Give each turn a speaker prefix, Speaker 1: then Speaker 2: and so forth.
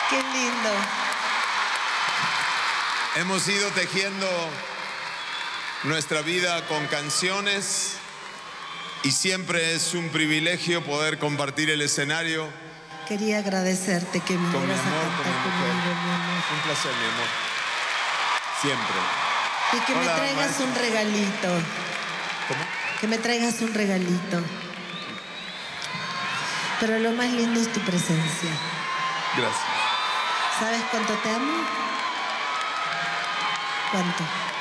Speaker 1: Qué lindo.
Speaker 2: Hemos ido tejiendo nuestra vida con canciones y siempre es un privilegio poder compartir el escenario
Speaker 1: Quería agradecerte que
Speaker 2: con mi
Speaker 1: vinieras
Speaker 2: amor,
Speaker 1: a
Speaker 2: con
Speaker 1: cantar
Speaker 2: mi mujer.
Speaker 1: conmigo, mi amor.
Speaker 2: Un placer, mi amor. Siempre.
Speaker 1: Y que me
Speaker 2: Hola,
Speaker 1: traigas
Speaker 2: maestro.
Speaker 1: un regalito.
Speaker 2: ¿Cómo?
Speaker 1: Que me traigas un regalito. Pero lo más lindo es tu presencia.
Speaker 2: Gracias.
Speaker 1: ¿Sabes cuánto te amo? ¿Cuánto?